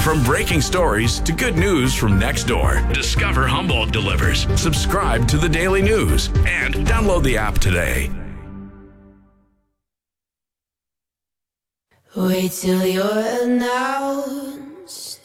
From breaking stories to good news from next door, Discover Humboldt delivers. Subscribe to the Daily News and download the app today. Wait till you're announced